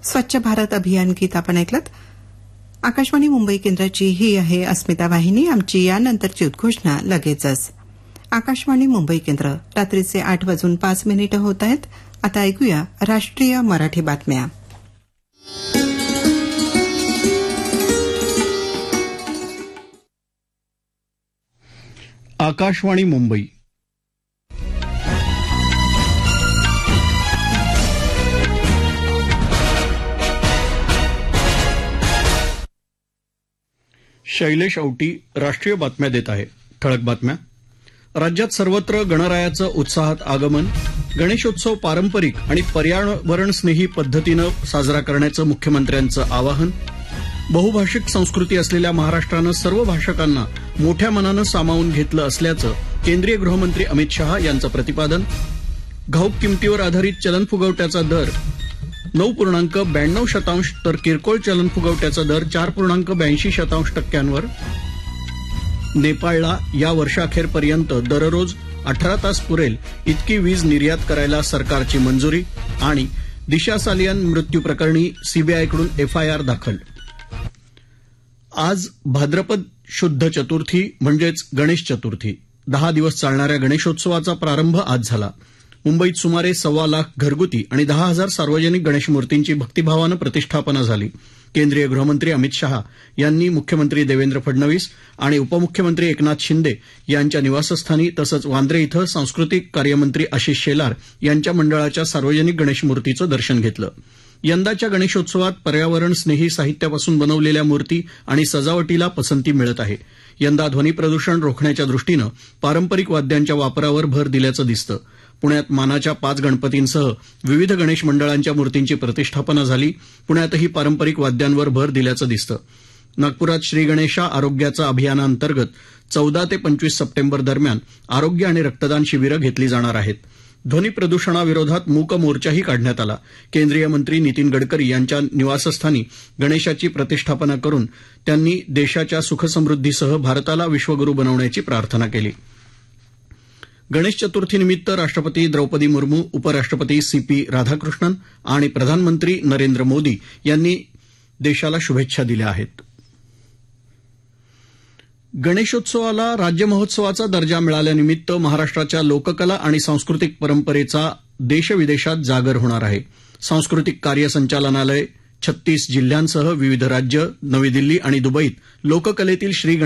स्वच्छ भारत अभियान गीत आपण ऐकलं. आकाशवाणी मुंबई केंद्राची ही आहे अस्मिता वाहिनी. आमची यानंतरची उद्घोषणा लगेचच. आकाशवाणी मुंबई केंद्र रात्रीचे 8:05 होत आहेत. आता ऐकूया राष्ट्रीय मराठी बातम्या. आकाशवाणी मुंबई. शैलेश औटी राष्ट्रीय बातम्या देत आहे. ठळक बातम्या. राज्यात सर्वत्र गणरायाचं उत्साहात आगमन. गणेशोत्सव पारंपरिक आणि पर्यावरणस्नेही पद्धतीनं साजरा करण्याचं मुख्यमंत्र्यांचं आवाहन. बहुभाषिक संस्कृती असलेल्या महाराष्ट्रानं सर्व भाषकांना मोठ्या मनानं सामावून घेतलं असल्याचं केंद्रीय गृहमंत्री अमित शहा यांचं प्रतिपादन. घाऊक किमतीवर आधारित चलनफुगवट्याचा दर 9.92% तर किरकोळ चलनफुगवट्याचा दर 4.82%. नेपाळला या वर्षाखेरपर्यंत दररोज 18 तास पुरेल इतकी वीज निर्यात करायला सरकारची मंजुरी. आणि दिशा सालियन मृत्यू प्रकरणी सीबीआयकडून एफआयआर दाखल. आज भाद्रपद शुद्ध चतुर्थी म्हणजेच गणेश चतुर्थी. 10 दिवस चालणाऱ्या गणेशोत्सवाचा प्रारंभ आज झाला. मुंबईत सुमारे 1.25 लाख घरगुती आणि 10,000 सार्वजनिक गणेश मूर्तींची भक्तिभावानं प्रतिष्ठापना झाली. केंद्रीय गृहमंत्री अमित शहा यांनी मुख्यमंत्री देवेंद्र फडणवीस आणि उपमुख्यमंत्री एकनाथ शिंदे यांच्या निवासस्थानी तसंच वांद्रे इथं सांस्कृतिक कार्यमंत्री आशिष शेलार यांच्या मंडळाच्या सार्वजनिक गणेश मूर्तीचं दर्शन घेतलं. यंदाच्या गणेशोत्सवात पर्यावरण स्नेही साहित्यापासून बनवलेल्या मूर्ती आणि सजावटीला पसंती मिळत आहे. यंदा ध्वनी प्रदूषण रोखण्याच्या दृष्टीनं पारंपरिक वाद्यांच्या वापरावर भर दिल्याचं दिसतं. पुण्यात मानाच्या 5 गणपतींसह विविध गणेश मंडळांच्या मूर्तींची प्रतिष्ठापना झाली. पुण्यातही पारंपरिक वाद्यांवर भर दिल्याचं दिसतं. नागपुरात श्री गणेशा आरोग्याचा अभियानांतर्गत 14 ते 25 सप्टेंबर दरम्यान आरोग्य आणि रक्तदान शिबिरं घेतली जाणार आहेत. ध्वनी प्रदूषणाविरोधात मूक मोर्चाही काढण्यात आला. केंद्रीय मंत्री नितीन गडकरी यांच्या निवासस्थानी गणेशाची प्रतिष्ठापना करून त्यांनी देशाच्या सुखसमृद्धीसह भारताला विश्वगुरू बनवण्याची प्रार्थना केली. गणेश चतुर्थीनिमित्त राष्ट्रपती द्रौपदी मुर्मू, उपराष्ट्रपती सीपी राधाकृष्णन आणि प्रधानमंत्री नरेंद्र मोदी यांनी देशाला शुभेच्छा दिल्या आहेत. गणेशोत्सवाला राज्य महोत्सवाचा दर्जा मिळाल्यानिमित्त महाराष्ट्राच्या लोककला आणि सांस्कृतिक परंपरेचा देशविदेशात जागर होणार आहे. सांस्कृतिक कार्य संचालनालय 36 जिल्ह्यांसह विविध राज्य, नवी दिल्ली आणि दुबईत लोककलेतील श्री